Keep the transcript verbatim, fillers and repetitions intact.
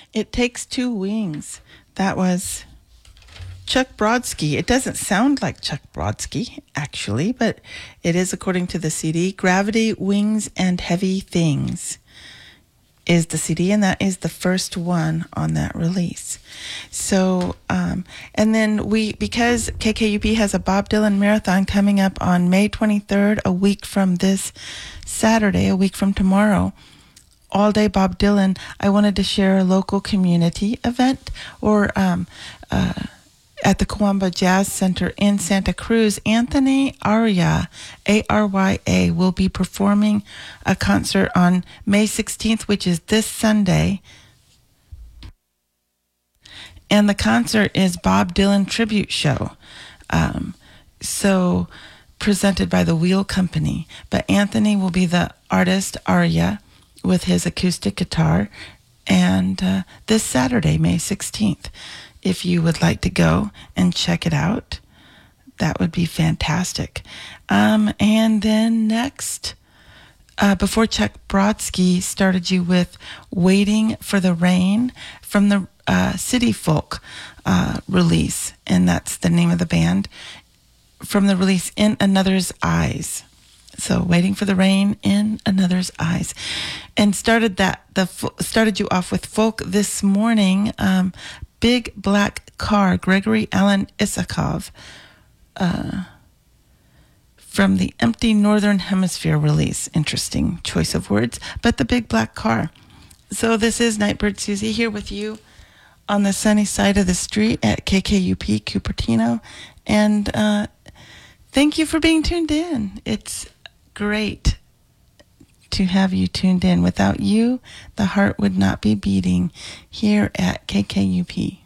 It Takes Two Wings. That was Chuck Brodsky. It doesn't sound like Chuck Brodsky, actually, but it is according to the C D. Gravity, Wings, and Heavy Things is the C D, and that is the first one on that release. So, um, and then we, because K K U P has a Bob Dylan marathon coming up on May twenty-third, a week from this Saturday, a week from tomorrow, all day Bob Dylan, I wanted to share a local community event or um, uh, at the Kawamba Jazz Center in Santa Cruz. Anthony Arya, A R Y A, will be performing a concert on May sixteenth, which is this Sunday. And the concert is Bob Dylan Tribute Show. Um, so presented by the Wheel Company. But Anthony will be the artist, Arya, with his acoustic guitar, and uh, this Saturday, May sixteenth. If you would like to go and check it out, that would be fantastic. Um, and then next, uh, before Chuck Brodsky started you with Waiting for the Rain from the uh, City Folk uh, release, and that's the name of the band, from the release In Another's Eyes. So Waiting for the Rain in Another's Eyes. And started that the started you off with folk this morning. Um, Big Black Car, Gregory Alan Isakov, uh, from the Empty Northern Hemisphere release. Interesting choice of words, but the Big Black Car. So this is Nightbird Susie here with you on the sunny side of the street at K K U P Cupertino. And uh, thank you for being tuned in. It's great to have you tuned in. Without you, the heart would not be beating here at K K U P.